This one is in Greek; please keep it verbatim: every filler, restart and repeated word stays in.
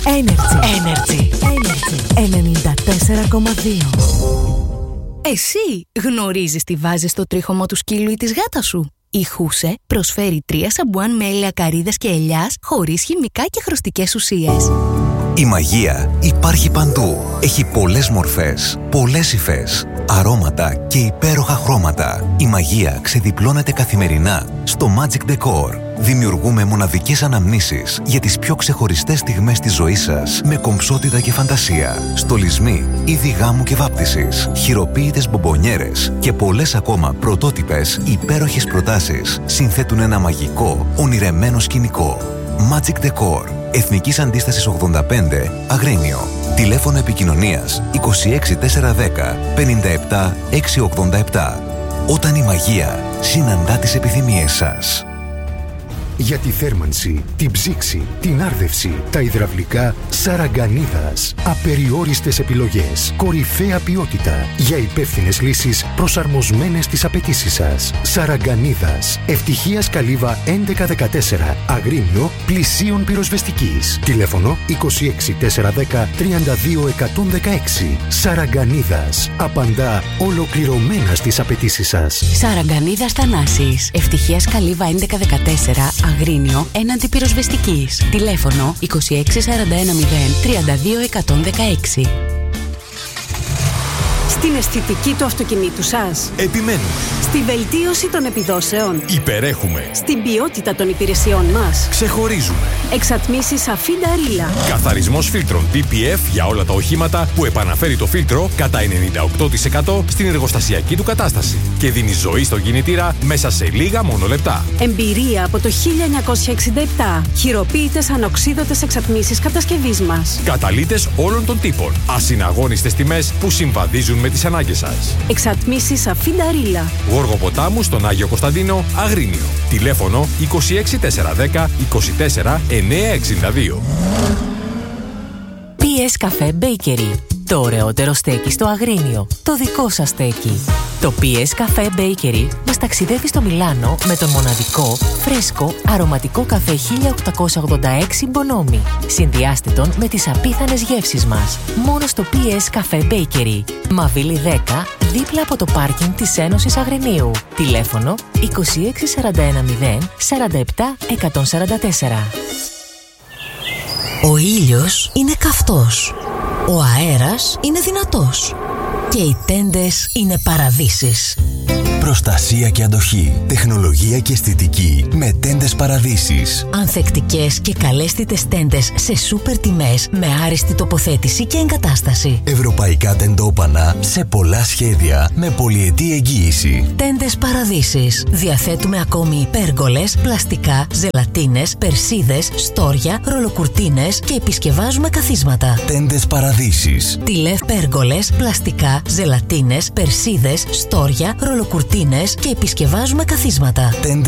Energy. Energy. Energy. ενενήντα τέσσερα κόμμα δύο. Εσύ γνωρίζεις τι βάζεις στο τρίχωμο του σκύλου ή της γάτας σου? Η Χούσε προσφέρει τρία σαμπουάν με έλαια καρύδας και ελιάς χωρίς χημικά και χρωστικές ουσίες. Η μαγεία υπάρχει παντού. Έχει πολλές μορφές, πολλές υφές, αρώματα και υπέροχα χρώματα. Η μαγεία ξεδιπλώνεται καθημερινά στο Magic Decor. Δημιουργούμε μοναδικές αναμνήσεις για τις πιο ξεχωριστές στιγμές της ζωής σας με κομψότητα και φαντασία. Στολισμοί, είδη γάμου και βάπτισης, χειροποίητες μπομπονιέρες και πολλές ακόμα πρωτότυπες υπέροχες προτάσεις συνθέτουν ένα μαγικό, ονειρεμένο σκηνικό. Magic Decor. Εθνικής Αντίστασης ογδόντα πέντε, Αγρίνιο. Τηλέφωνο επικοινωνίας είκοσι έξι τετρακόσια δέκα πενήντα επτά εξακόσια ογδόντα επτά. Όταν η μαγεία συναντά τις επιθυμίες σας. Για τη θέρμανση, την ψήξη, την άρδευση, τα υδραυλικά, Σαραγκανίδας. Απεριόριστες επιλογές, κορυφαία ποιότητα για υπεύθυνες λύσεις προσαρμοσμένες στις απαιτήσεις σας. Σαραγκανίδας. Ευτυχίας Καλύβα έντεκα δεκατέσσερα, Αγρίνιο, πλησίων πυροσβεστικής. Τηλέφωνο είκοσι έξι τετρακόσια δέκα τριάντα δύο εκατόν δεκαέξι. Σαραγκανίδας. Απαντά ολοκληρωμένα στις απαιτήσεις σας. Σαραγκανίδας Θανάσης. Ευτυχίας Καλύβα έντεκα δεκατέσσερα, Αγρίνιο, έναντι πυροσβεστικής. Τηλέφωνο είκοσι έξι σαράντα ένα μηδέν τριάντα δύο εκατόν δεκαέξι. Στην αισθητική του αυτοκινήτου σας. Επιμένουμε. Στη βελτίωση των επιδόσεων. Υπερέχουμε. Στην ποιότητα των υπηρεσιών μας. Ξεχωρίζουμε. Εξατμίσεις Αφίντα Ρίλα. Καθαρισμός φίλτρων τι πι εφ για όλα τα οχήματα που επαναφέρει το φίλτρο κατά ενενήντα οκτώ τοις εκατό στην εργοστασιακή του κατάσταση και δίνει ζωή στον κινητήρα μέσα σε λίγα μόνο λεπτά. Εμπειρία από το χίλια εννιακόσια εξήντα επτά. Χειροποίητες ανοξίδωτες εξατμίσεις κατασκευής μας. Καταλύτες όλων των τύπων. Ασυναγώνιστες τιμές που συμβαδίζουν με τις ανάγκες σας. Εξατμίσεις Αφίντα Ρίλα. Γοργοποτάμου στον Άγιο Κωνσταντίνο, Αγρίνιο. Τηλέφωνο είκοσι έξι τετρακόσια δέκα είκοσι τέσσερα εννιακόσια εξήντα δύο. πι ες Cafe Bakery. Το ωραιότερο στέκι στο Αγρίνιο. Το δικό σας στέκι. Το πι ες Cafe Bakery μας ταξιδεύει στο Μιλάνο με τον μοναδικό, φρέσκο, αρωματικό καφέ χίλια οκτακόσια ογδόντα έξι Bonomi. Συνδυάστε τον με τις απίθανες γεύσεις μας. Μόνο στο πι ες Cafe Bakery. Μαβίλη δέκα, δίπλα από το πάρκινγκ της Ένωσης Αγρινίου. Τηλέφωνο είκοσι έξι σαράντα ένα μηδέν σαράντα επτά εκατόν σαράντα τέσσερα. Ο ήλιος είναι καυτός. Ο αέρας είναι δυνατός. Και οι τέντες είναι παραδείσεις. Προστασία και αντοχή, τεχνολογία και αισθητική με τέντες Παραδείσεις. Ανθεκτικές και καλέσθητες τέντες σε σούπερ τιμές με άριστη τοποθέτηση και εγκατάσταση. Ευρωπαϊκά τεντόπανα σε πολλά σχέδια με πολυετή εγγύηση. Τέντες Παραδείσεις. Διαθέτουμε ακόμη πέργολες, πλαστικά, ζελατίνες, περσίδες, στόρια, ρολοκουρτίνες και επισκευάζουμε καθίσματα. Τέντες Παραδείσεις. Τηλεφ πέργολες, πλαστικά, ζελατίνες, περσίδες, στόρια, ρολοκουρτίνες και επισκευάζουμε καθίσματα.